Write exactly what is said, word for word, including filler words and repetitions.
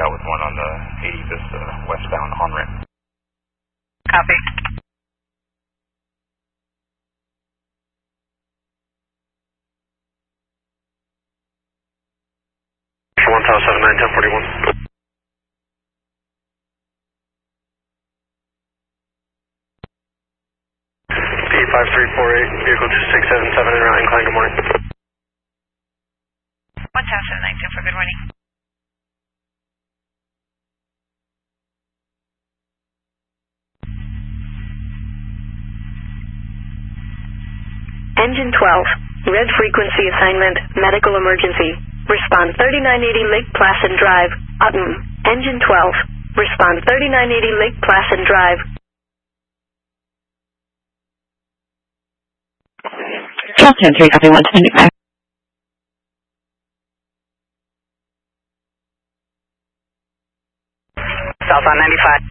out with one on the eighty Vista westbound on-ramp. Copy. one thousand seven nine ten forty-one. P five three four eight, vehicle two six seven seven in route incline, good morning. one thousand seven nine ten for good morning. Engine twelve, red frequency assignment, medical emergency. Respond thirty-nine eighty Lake Placid Drive, Utton. Engine twelve, respond thirty-nine eighty Lake Placid Drive. twelve ten three, copy one twenty-five. South on ninety-five.